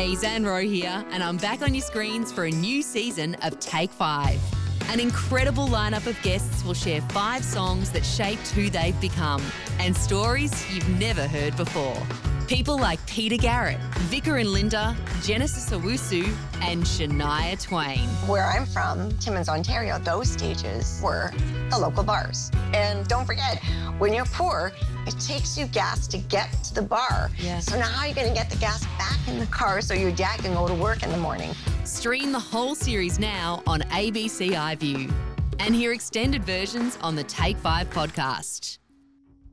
Hey, Zan Rowe here, and I'm back on your screens for a new season of Take 5. An incredible lineup of guests will share 5 songs that shaped who they've become and stories you've never heard before. People like Peter Garrett, Vicar and Linda, Genesis Owusu, and Shania Twain. Where I'm from, Timmins, Ontario, those stages were the local bars. And don't forget, when you're poor, it takes you gas to get to the bar. Yeah. So now how are you going to get the gas back in the car so your dad can go to work in the morning? Stream the whole series now on ABC iView and hear extended versions on the Take 5 podcast.